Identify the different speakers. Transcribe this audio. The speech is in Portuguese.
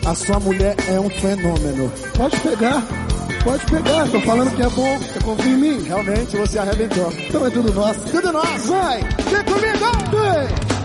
Speaker 1: A sua mulher é um fenômeno.
Speaker 2: Pode pegar, tô falando que é bom, você confia em mim?
Speaker 1: Realmente você arrebentou.
Speaker 2: Então é tudo nosso.
Speaker 1: Tudo nosso.
Speaker 2: Vai, vem comigo! Vem!